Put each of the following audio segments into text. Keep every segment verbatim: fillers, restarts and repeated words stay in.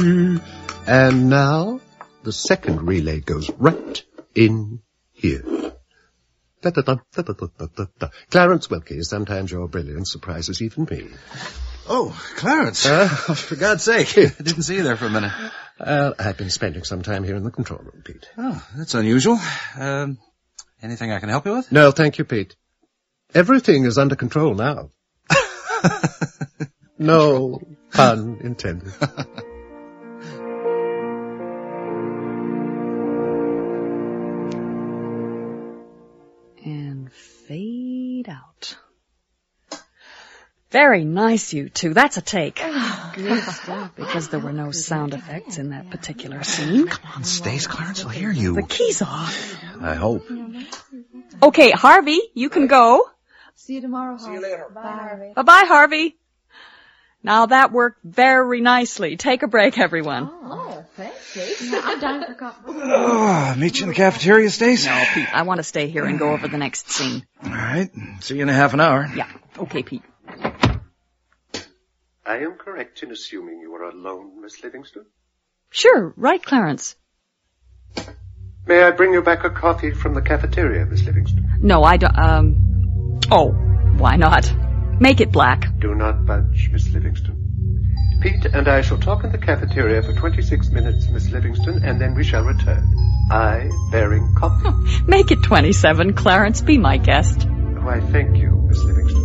And now, the second relay goes right in here. Da-da-da, da-da-da-da-da. Clarence Wilkie, sometimes your brilliance surprises even me. Oh, Clarence. Uh, for God's sake. I didn't see you there for a minute. Uh, I've been spending some time here in the control room, Pete. Oh, that's unusual. Um, anything I can help you with? No, thank you, Pete. Everything is under control now. No pun intended. And fade out. Very nice, you two. That's a take. Good stuff. Because there were no sound effects in that particular scene. Come on, Stace. Clarence will hear you. The key's off. I hope. Okay, Harvey, you can go. See you tomorrow, Harvey. See you later. Bye, Harvey. Bye-bye, Harvey. Now that worked very nicely. Take a break, everyone. Oh, thanks, Stace. I'm down for coffee. Oh, meet you in the cafeteria, Stace? No, Pete, I want to stay here and go over the next scene. All right. See you in a half an hour. Yeah. Okay, Pete. I am correct in assuming you are alone, Miss Livingston? Sure. Right, Clarence. May I bring you back a coffee from the cafeteria, Miss Livingston? No, I don't, um... Oh, why not? Make it black. Do not budge, Miss Livingston. Pete and I shall talk in the cafeteria for twenty-six minutes, Miss Livingston, and then we shall return. I bearing coffee. Make it twenty-seven, Clarence. Be my guest. Why, thank you, Miss Livingston.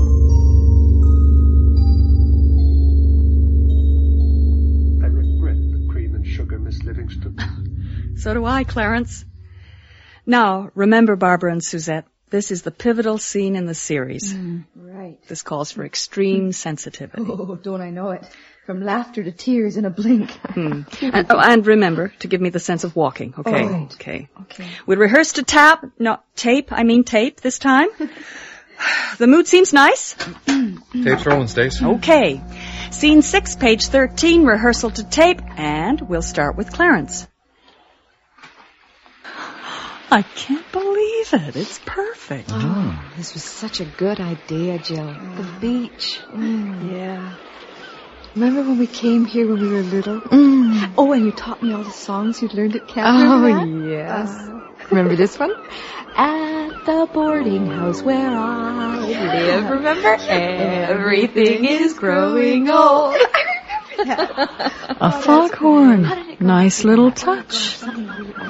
I regret the cream and sugar, Miss Livingston. So do I, Clarence. Now, remember, Barbara and Suzette, this is the pivotal scene in the series. Mm, right. This calls for extreme sensitivity. Oh, don't I know it. From laughter to tears in a blink. Hmm. And, oh, and remember to give me the sense of walking, okay? Oh, right. Okay. Okay. We rehearsed to tap, no, tape, I mean tape this time. The mood seems nice. Tape's rolling, Stace. Okay. Scene six, page thirteen, rehearsal to tape, and we'll start with Clarence. I can't believe it. It's perfect. Oh, this was such a good idea, Jill. Mm. The beach. Mm. Yeah. Remember when we came here when we were little? Mm. Oh, and you taught me all the songs you'd learned at camp. Oh, yes. Uh, remember this one? At the boarding house where I live, remember? Everything is growing old. A foghorn. Nice little touch.